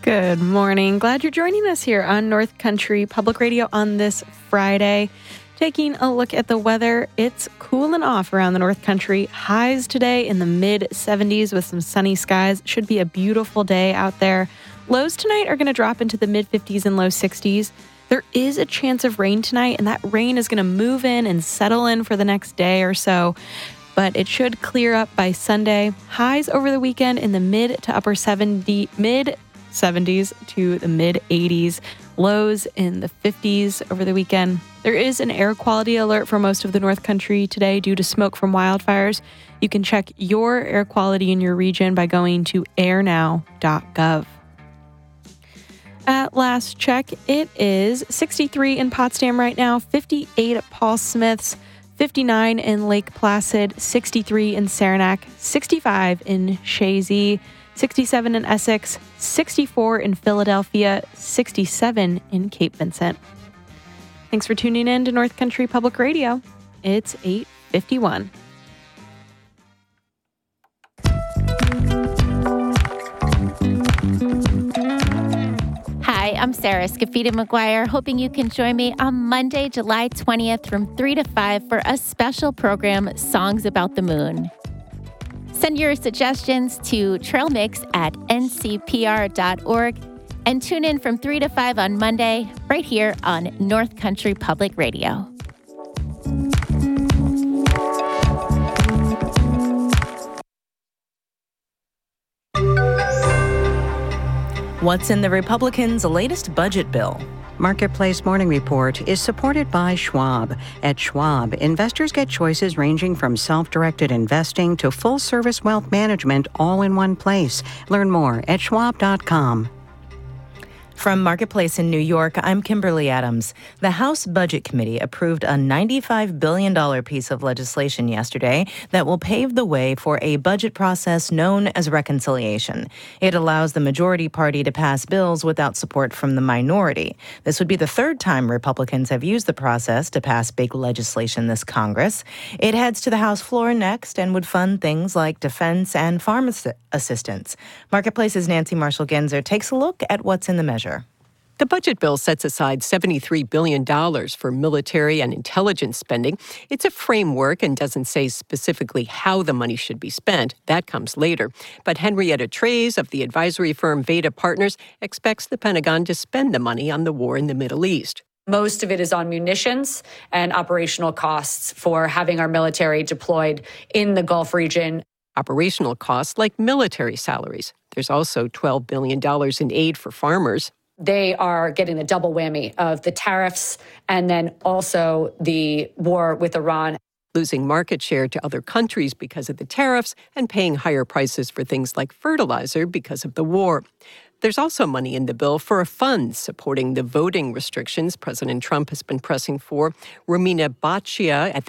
Good morning. Glad you're joining us here on North Country Public Radio on this Friday. Taking a look at the weather, it's cooling off around the North Country. Highs today in the mid-70s with some sunny skies. Should be a beautiful day out there. Lows tonight are going to drop into the mid-50s and low 60s. There is a chance of rain tonight, and that rain is going to move in and settle in for the next day or so. But it should clear up by Sunday. Highs over the weekend in the mid to upper mid-70s to the mid-80s. Lows in the 50s over the weekend. There is an air quality alert for most of the North Country today due to smoke from wildfires. You can check your air quality in your region by going to airnow.gov. At last check, it is 63 in Potsdam right now, 58 at Paul Smith's, 59 in Lake Placid, 63 in Saranac, 65 in Chazy, 67 in Essex, 64 in Philadelphia, 67 in Cape Vincent. Thanks for tuning in to North Country Public Radio. It's 8:51. Hi, I'm Sarah Scafida McGuire, hoping you can join me on Monday, July 20th from 3 to 5 for a special program, Songs About the Moon. Send your suggestions to trailmix@ncpr.org and tune in from 3 to 5 on Monday, right here on North Country Public Radio. What's in the Republicans' latest budget bill? Marketplace Morning Report is supported by Schwab. At Schwab, investors get choices ranging from self-directed investing to full-service wealth management all in one place. Learn more at schwab.com. From Marketplace in New York, I'm Kimberly Adams. The House Budget Committee approved a $95 billion piece of legislation yesterday that will pave the way for a budget process known as reconciliation. It allows the majority party to pass bills without support from the minority. This would be the third time Republicans have used the process to pass big legislation this Congress. It heads to the House floor next and would fund things like defense and farm assistance. Marketplace's Nancy Marshall-Genzer takes a look at what's in the measure. The budget bill sets aside $73 billion for military and intelligence spending. It's a framework and doesn't say specifically how the money should be spent. That comes later. But Henrietta Treyz of the advisory firm Veda Partners expects the Pentagon to spend the money on the war in the Middle East. Most of it is on munitions and operational costs for having our military deployed in the Gulf region. Operational costs like military salaries. There's also $12 billion in aid for farmers. They are getting the double whammy of the tariffs and then also the war with Iran. Losing market share to other countries because of the tariffs and paying higher prices for things like fertilizer because of the war. There's also money in the bill for a fund supporting the voting restrictions President Trump has been pressing for. Romina Boccia at